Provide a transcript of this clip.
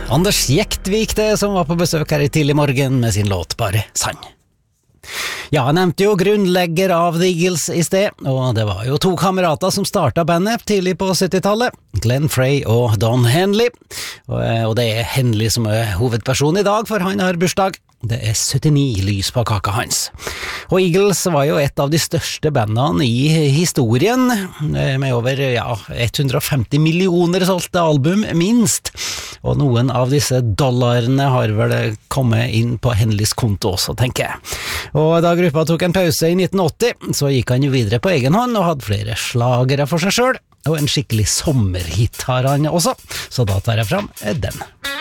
Anders Jektvik det, som var på besøk her i tidlig morgen med sin låt Bare Sann. Ja, jeg nevnte jo grunnlegger av The Eagles i sted, og det var jo to kamerater som startet bandet tidlig på 70-tallet, Glenn Frey og Don Henley, og det er Henley som er hovedperson i dag, for han har bursdag. Det er 79 lys på kaka hans. Og Eagles var jo et av de største bandene i historien, med over 150 millioner solgte album, minst. Og noen av disse dollarene har vel kommet inn på Henleys konto også, tenker jeg. Og da gruppa tok en pause i 1980, så gikk han jo videre på egen hånd og hadde flere slagere for seg selv, og en skikkelig sommerhit har han også, så da tar jeg fram den.